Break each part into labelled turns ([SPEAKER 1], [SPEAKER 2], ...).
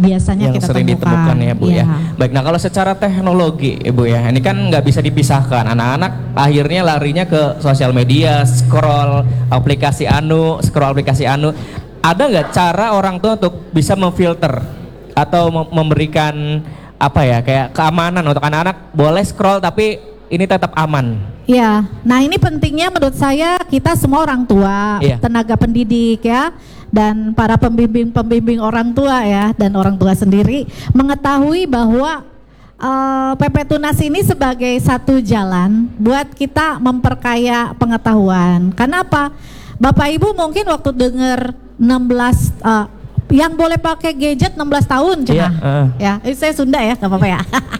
[SPEAKER 1] biasanya
[SPEAKER 2] yang
[SPEAKER 1] kita
[SPEAKER 2] sering
[SPEAKER 1] temukan.
[SPEAKER 2] ditemukan ya Bu
[SPEAKER 1] Iya.
[SPEAKER 2] ya. Baik, nah kalau secara teknologi Ibu ya, ini kan nggak bisa dipisahkan. Anak-anak akhirnya larinya ke sosial media, scroll aplikasi anu. Ada nggak cara orang tua untuk bisa memfilter atau memberikan apa ya, kayak keamanan untuk anak-anak boleh scroll tapi ini tetap aman?
[SPEAKER 1] Ya, nah ini pentingnya menurut saya kita semua orang tua,
[SPEAKER 2] Iya.
[SPEAKER 1] tenaga pendidik ya, dan para pembimbing orang tua ya, dan orang tua sendiri mengetahui bahwa PP Tunas ini sebagai satu jalan buat kita memperkaya pengetahuan. Kenapa? Bapak Ibu mungkin waktu dengar 16 yang boleh pakai gadget 16 tahun cuma. Ya, saya Sunda ya, nggak apa-apa ya.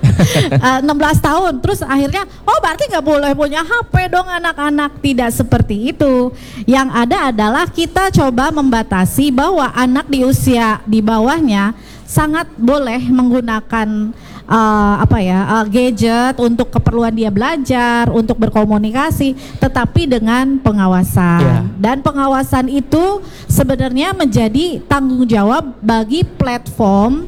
[SPEAKER 1] 16 tahun, terus akhirnya oh berarti nggak boleh punya HP dong anak-anak. Tidak seperti itu. Yang ada adalah kita coba membatasi bahwa anak di usia di bawahnya sangat boleh menggunakan gadget untuk keperluan dia belajar, untuk berkomunikasi, tetapi dengan pengawasan. Dan pengawasan itu sebenarnya menjadi tanggung jawab bagi platform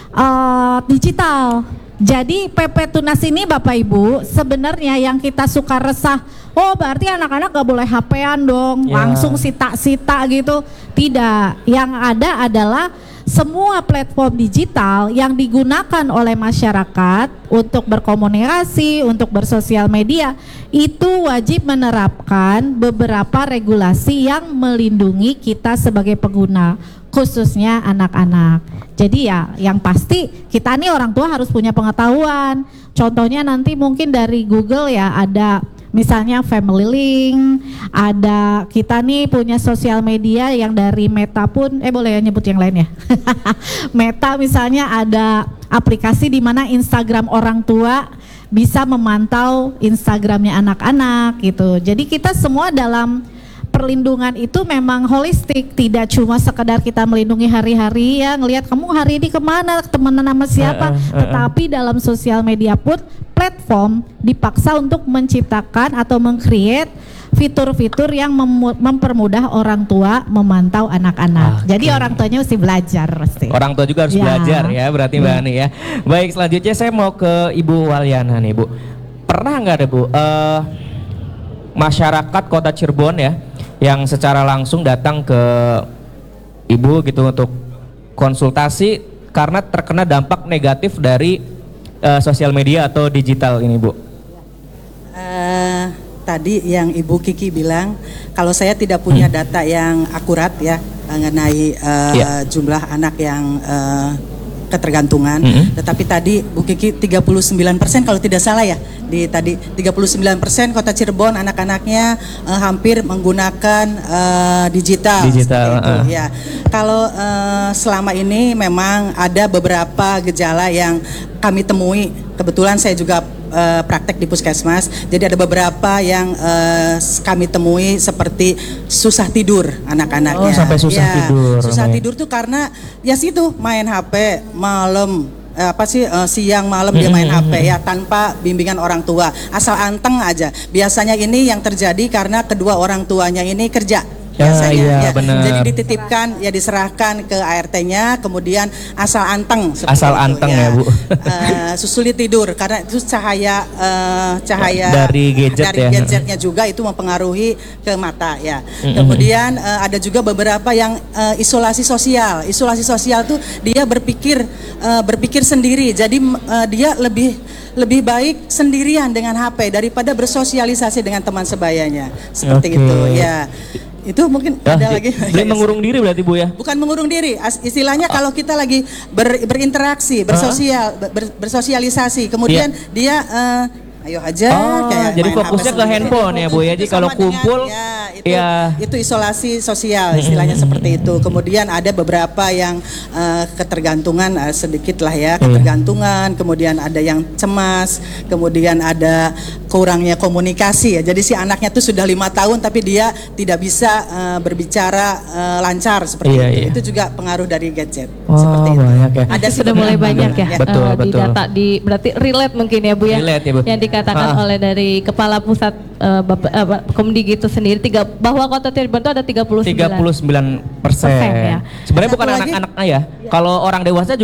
[SPEAKER 1] digital. Jadi PP Tunas ini Bapak Ibu sebenarnya yang kita suka resah, oh berarti anak-anak gak boleh HP-an dong, langsung sita-sita gitu. Tidak, yang ada adalah semua platform digital yang digunakan oleh masyarakat untuk berkomunikasi, untuk bersosial media, itu wajib menerapkan beberapa regulasi yang melindungi kita sebagai pengguna, khususnya anak-anak. Jadi ya yang pasti kita nih orang tua harus punya pengetahuan. Contohnya nanti mungkin dari Google ya ada misalnya Family Link, ada kita nih punya sosial media yang dari Meta pun, boleh ya nyebut yang lain ya. Meta misalnya ada aplikasi di mana Instagram orang tua bisa memantau Instagramnya anak-anak gitu. Jadi kita semua dalam perlindungan itu memang holistik, tidak cuma sekedar kita melindungi hari-hari ya, ngelihat kamu hari ini kemana, temenan sama siapa, tetapi dalam sosial media pun platform dipaksa untuk menciptakan atau meng-create fitur-fitur yang mempermudah orang tua memantau anak-anak. Jadi orang tuanya mesti belajar pasti.
[SPEAKER 2] Orang tua juga harus belajar ya, berarti Mbak Ani ya. Baik, selanjutnya saya mau ke Ibu Walyana nih Bu. Pernah nggak ada Bu masyarakat Kota Cirebon ya yang secara langsung datang ke Ibu gitu untuk konsultasi karena terkena dampak negatif dari sosial media atau digital ini Bu?
[SPEAKER 3] Tadi yang Ibu Kiki bilang, kalau saya tidak punya data yang akurat ya mengenai jumlah anak yang ketergantungan, tetapi tadi Bu Kiki 39% kalau tidak salah ya, di tadi 39% Kota Cirebon anak-anaknya hampir menggunakan digital. Ya. Kalau selama ini memang ada beberapa gejala yang kami temui, kebetulan saya juga praktek di puskesmas, jadi ada beberapa yang kami temui seperti susah tidur anak-anaknya.
[SPEAKER 2] Oh, sampai susah tidur.
[SPEAKER 3] Susah tidur tuh karena ya situ main HP malam, siang malam dia main HP ya tanpa bimbingan orang tua, asal anteng aja. Biasanya ini yang terjadi karena kedua orang tuanya ini kerja. Biasanya jadi dititipkan ya, diserahkan ke ART-nya, kemudian asal anteng
[SPEAKER 2] ya Bu.
[SPEAKER 3] Sulit tidur karena itu cahaya
[SPEAKER 2] dari
[SPEAKER 3] gadgetnya juga itu mempengaruhi ke mata ya. Kemudian ada juga beberapa yang isolasi sosial tuh dia berpikir sendiri, jadi dia lebih baik sendirian dengan HP daripada bersosialisasi dengan teman sebayanya seperti itu ya. Itu mungkin ada lagi.
[SPEAKER 2] Mengurung diri berarti Bu ya?
[SPEAKER 3] Bukan mengurung diri, istilahnya kalau kita lagi berinteraksi, bersosialisasi, kemudian dia ayo aja kayak
[SPEAKER 2] jadi fokusnya ke handphone ya Bu ya. Jadi kalau kumpul
[SPEAKER 3] itu isolasi sosial istilahnya seperti itu. Kemudian ada beberapa yang ketergantungan sedikit lah ya, ketergantungan, kemudian ada yang cemas, kemudian ada kurangnya komunikasi ya. Jadi si anaknya tuh sudah 5 tahun tapi dia tidak bisa berbicara lancar seperti itu. Itu juga pengaruh dari gadget seperti itu.
[SPEAKER 1] Ada sudah mulai banyak ya.
[SPEAKER 2] Betul.
[SPEAKER 1] Di data berarti relate mungkin ya Bu ya.
[SPEAKER 2] Relate ya Bu.
[SPEAKER 1] Yang dikatakan oleh dari Kepala Pusat Komdigi itu sendiri bahwa Kota Cirebon itu ada 39%
[SPEAKER 2] ya. Sebenarnya bukan anak-anak ya. Kalau orang dewasa juga